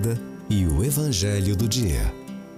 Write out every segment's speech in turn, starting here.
vida e o Evangelho do Dia.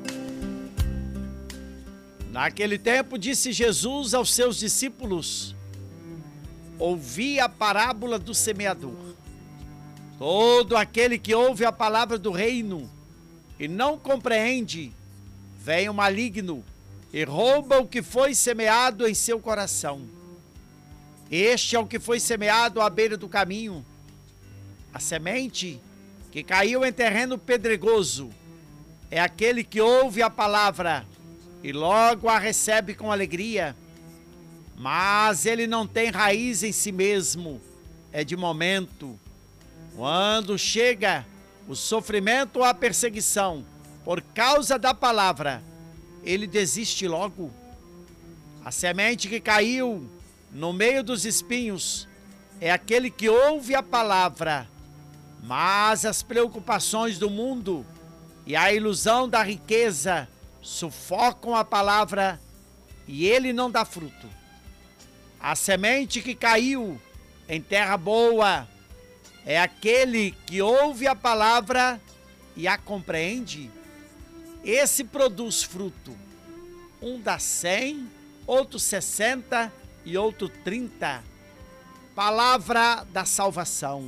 Naquele tempo disse Jesus aos seus discípulos: ouvi a parábola do semeador. Todo aquele que ouve a palavra do reino e não compreende, vem o maligno e rouba o que foi semeado em seu coração. Este é o que foi semeado à beira do caminho. A semente que caiu em terreno pedregoso é aquele que ouve a palavra e logo a recebe com alegria, mas ele não tem raiz em si mesmo, é de momento. Quando chega o sofrimento ou a perseguição por causa da palavra, ele desiste logo. A semente que caiu no meio dos espinhos é aquele que ouve a palavra, mas as preocupações do mundo e a ilusão da riqueza sufocam a palavra e ele não dá fruto. A semente que caiu em terra boa é aquele que ouve a palavra e a compreende. Esse produz fruto. Um dá 100, outro 60 e outro 30. Palavra da salvação.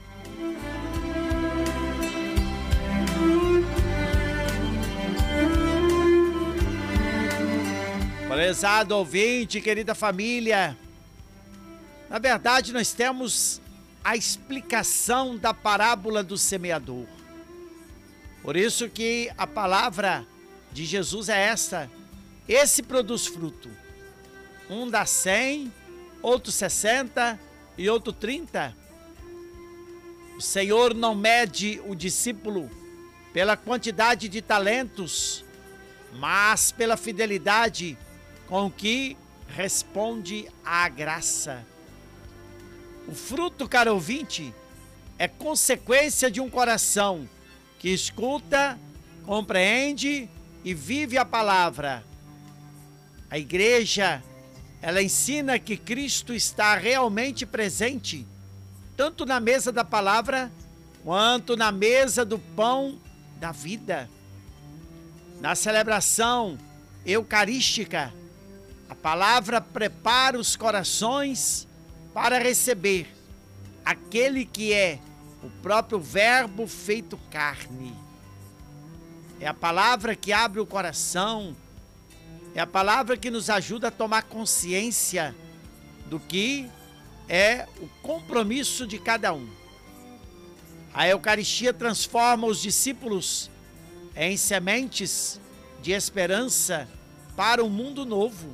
Prezado ouvinte, querida família, na verdade nós temos a explicação da parábola do semeador. Por isso que a palavra de Jesus é esta: esse produz fruto. Um dá 100, outro 60 e outro 30. O Senhor não mede o discípulo pela quantidade de talentos, mas pela fidelidade com que responde à graça. O fruto, caro ouvinte, é consequência de um coração que escuta, compreende e vive a palavra. A igreja, ela ensina que Cristo está realmente presente, tanto na mesa da palavra, quanto na mesa do pão da vida. Na celebração eucarística, a palavra prepara os corações para receber aquele que é o próprio Verbo feito carne. É a palavra que abre o coração, é a palavra que nos ajuda a tomar consciência do que é o compromisso de cada um. A Eucaristia transforma os discípulos em sementes de esperança para um mundo novo.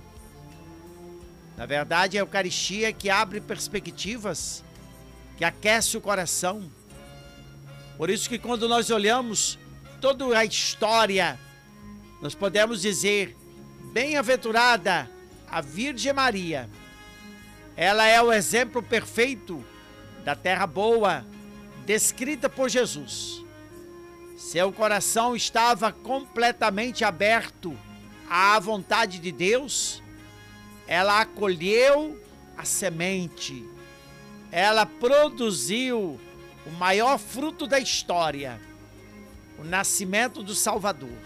Na verdade, a Eucaristia é que abre perspectivas, que aquece o coração. Por isso que quando nós olhamos toda a história, nós podemos dizer: bem-aventurada a Virgem Maria. Ela é o exemplo perfeito da terra boa, descrita por Jesus. Seu coração estava completamente aberto à vontade de Deus. Ela acolheu a semente. Ela produziu o maior fruto da história, o nascimento do Salvador.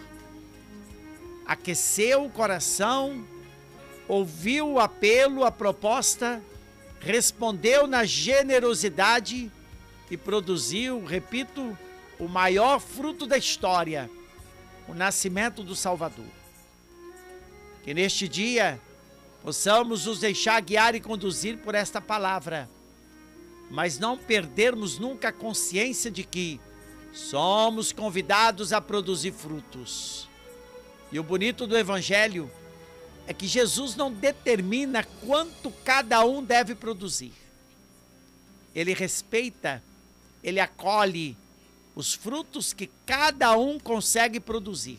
Aqueceu o coração, ouviu o apelo, a proposta, respondeu na generosidade e produziu, repito, o maior fruto da história, o nascimento do Salvador. Que neste dia possamos nos deixar guiar e conduzir por esta palavra, mas não perdermos nunca a consciência de que somos convidados a produzir frutos. E o bonito do Evangelho é que Jesus não determina quanto cada um deve produzir. Ele respeita, ele acolhe os frutos que cada um consegue produzir.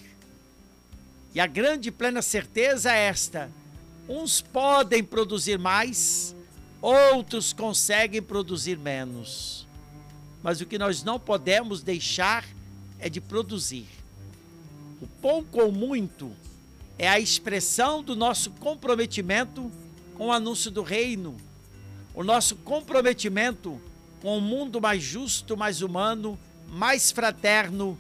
E a grande e plena certeza é esta: uns podem produzir mais, outros conseguem produzir menos. Mas o que nós não podemos deixar é de produzir. O pouco ou muito é a expressão do nosso comprometimento com o anúncio do reino, o nosso comprometimento com um mundo mais justo, mais humano, mais fraterno